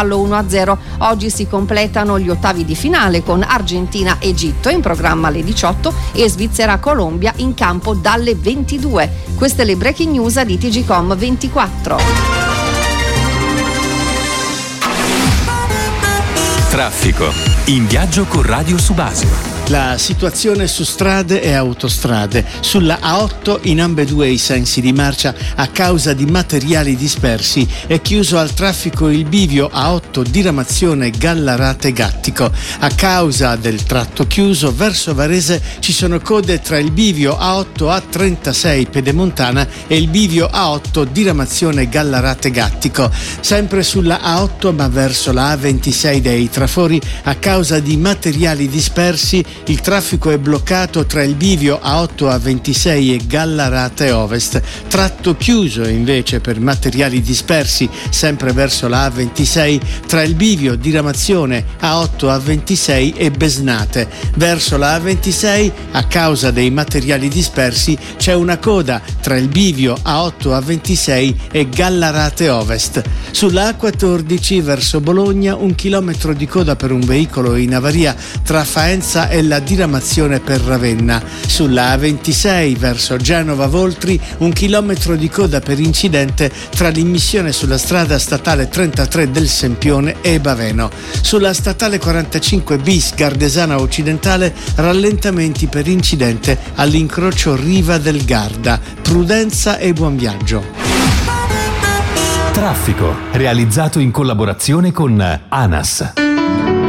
Portogallo 1-0. Oggi si completano gli ottavi di finale con Argentina-Egitto in programma alle 18 e Svizzera-Colombia in campo dalle 22. Queste le breaking news di TGcom 24. Traffico. In viaggio con Radio Subasio. La situazione su strade e autostrade. Sulla A8 in ambedue i sensi di marcia a causa di materiali dispersi è chiuso al traffico il bivio A8 diramazione Gallarate-Gattico. A causa del tratto chiuso verso Varese ci sono code tra il bivio A8 A36 Pedemontana e il bivio A8 diramazione Gallarate-Gattico. Sempre sulla A8 ma verso la A26 dei trafori a causa di materiali dispersi il traffico è bloccato tra il bivio A8 A26 e Gallarate Ovest. Tratto chiuso invece per materiali dispersi sempre verso la A26 tra il bivio diramazione A8 A26 e Besnate. Verso la A26 a causa dei materiali dispersi c'è una coda tra il bivio A8 A26 e Gallarate Ovest. Sulla A14 verso Bologna 1 chilometro di coda per un veicolo in avaria tra Faenza e la diramazione per Ravenna. Sulla A26 verso Genova Voltri 1 chilometro di coda per incidente tra l'immissione sulla strada statale 33 del Sempione e Baveno. Sulla statale 45 bis Gardesana Occidentale rallentamenti per incidente all'incrocio Riva del Garda. Prudenza e buon viaggio. Traffico, realizzato in collaborazione con ANAS.